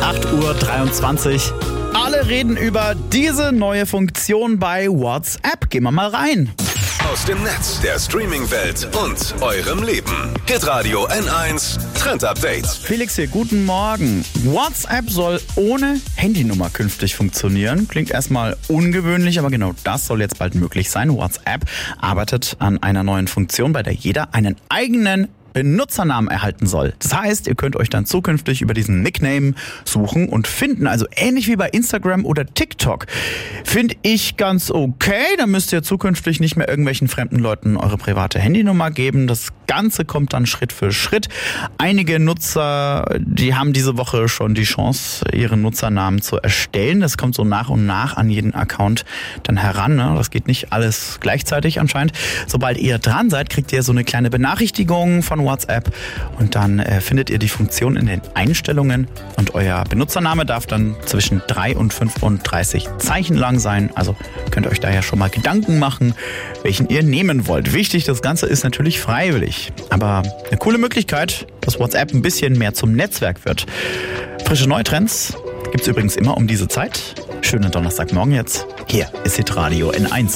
8:23 Uhr. Alle reden über diese neue Funktion bei WhatsApp. Gehen wir mal rein. Aus dem Netz, der Streaming-Welt und eurem Leben. Hitradio N1 Trend Update. Felix hier, guten Morgen. WhatsApp soll ohne Handynummer künftig funktionieren. Klingt erstmal ungewöhnlich, aber genau das soll jetzt bald möglich sein. WhatsApp arbeitet an einer neuen Funktion, bei der jeder einen eigenen Benutzernamen erhalten soll. Das heißt, ihr könnt euch dann zukünftig über diesen Nickname suchen und finden, also ähnlich wie bei Instagram oder TikTok. Finde ich ganz okay, da müsst ihr zukünftig nicht mehr irgendwelchen fremden Leuten eure private Handynummer geben. Das Ganze kommt dann Schritt für Schritt. Einige Nutzer, die haben diese Woche schon die Chance, ihren Nutzernamen zu erstellen. Das kommt so nach und nach an jeden Account dann heran. Ne? Das geht nicht alles gleichzeitig anscheinend. Sobald ihr dran seid, kriegt ihr so eine kleine Benachrichtigung von WhatsApp und dann findet ihr die Funktion in den Einstellungen und euer Benutzername darf dann zwischen 3 und 35 Zeichen lang sein. Also könnt ihr euch daher schon mal Gedanken machen, welchen ihr nehmen wollt. Wichtig, das Ganze ist natürlich freiwillig, aber eine coole Möglichkeit, dass WhatsApp ein bisschen mehr zum Netzwerk wird. Frische Neutrends gibt's übrigens immer um diese Zeit. Schönen Donnerstagmorgen jetzt. Hier ist Hitradio N1.